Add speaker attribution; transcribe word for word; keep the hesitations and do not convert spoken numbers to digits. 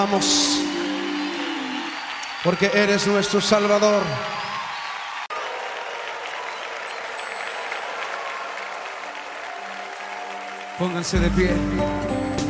Speaker 1: Vamos, porque eres nuestro Salvador. Pónganse de pie.